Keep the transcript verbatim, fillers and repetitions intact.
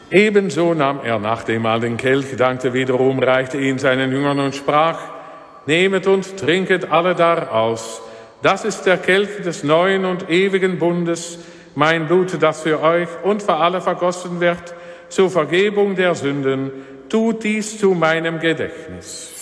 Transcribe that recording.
Ebenso nahm er nach dem Mahl den Kelch, dankte wiederum, reichte ihn seinen Jüngern und sprach: Nehmet und trinket alle daraus. Das ist der Kelch des neuen und ewigen Bundes, mein Blut, das für euch und für alle vergossen wird, zur Vergebung der Sünden. Tut dies zu meinem Gedächtnis.